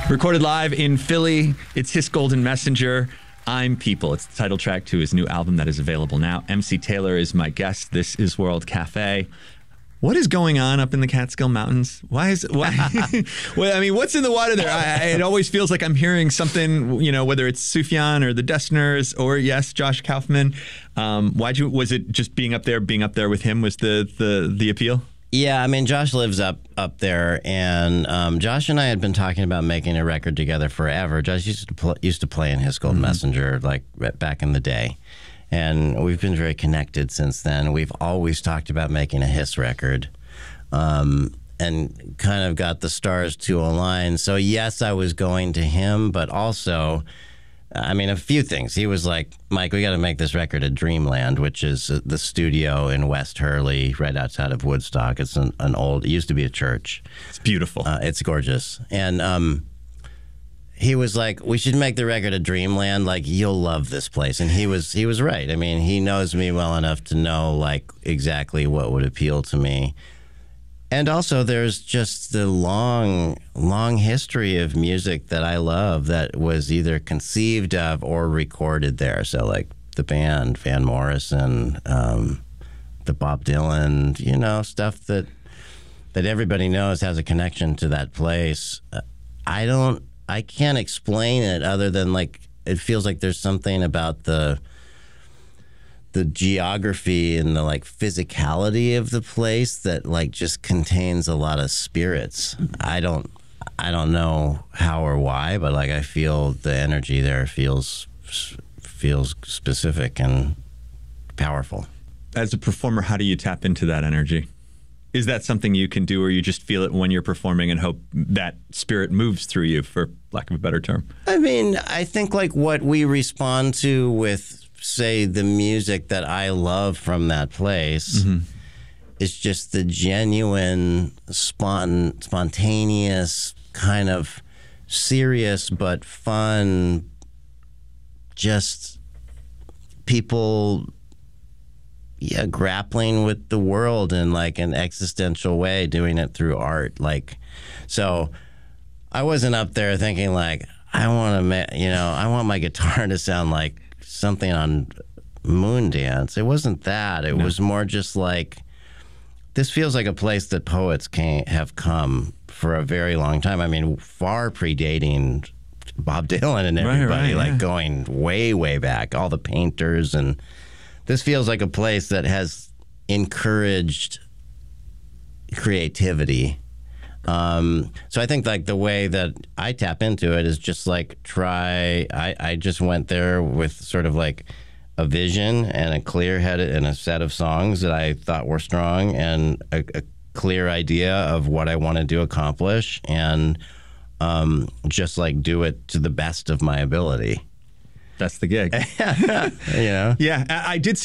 Recorded live in Philly, it's His Golden Messenger. I'm People. It's the title track to his new album that is available now. MC Taylor is my guest. This is World Cafe. What is going on up in the Catskill Mountains? Why? Well, I mean, what's in the water there? It always feels like I'm hearing something, you know, whether it's Sufjan or the Destiners or, yes, Josh Kaufman. Was it just being up there with him was the appeal? Yeah, I mean, Josh lives up there, and Josh and I had been talking about making a record together forever. Josh used to play in His Golden Messenger, like back in the day, and we've been very connected since then. We've always talked about making a Hiss record, and kind of got the stars to align. So yes, I was going to him, but also, I mean, a few things. He was like, Mike, we got to make this record at Dreamland, which is the studio in West Hurley, right outside of Woodstock. It's an old, it used to be a church. It's beautiful. It's gorgeous. And he was like, we should make the record at Dreamland. Like, you'll love this place. And he was right. I mean, he knows me well enough to know, like, exactly what would appeal to me. And also, there's just the long history of music that I love that was either conceived of or recorded there. So, like, the band, Van Morrison, the Bob Dylan, you know, stuff that everybody knows has a connection to that place. I can't explain it other than, like, it feels like there's something about the geography and the, like, physicality of the place that, like, just contains a lot of spirits. I don't know how or why, but, like, I feel the energy there feels specific and powerful. As a performer, how do you tap into that energy? Is that something you can do, or you just feel it when you're performing and hope that spirit moves through you, for lack of a better term? I mean, I think, like, what we respond to with, say, the music that I love from that place is just the genuine, spontaneous, kind of serious but fun, just people, grappling with the world in, like, an existential way, doing it through art. Like, so I wasn't up there thinking, like, I want my guitar to sound like something on Moondance. It wasn't that. It was more just like, this feels like a place that poets have come for a very long time. I mean, far predating Bob Dylan and everybody, going way, way back, all the painters. And this feels like a place that has encouraged creativity. So I think, like, the way that I tap into it is just, like, I just went there with sort of, like, a vision and a clear head and a set of songs that I thought were strong and a clear idea of what I wanted to accomplish, and just, like, do it to the best of my ability. That's the gig. You know? Yeah, I did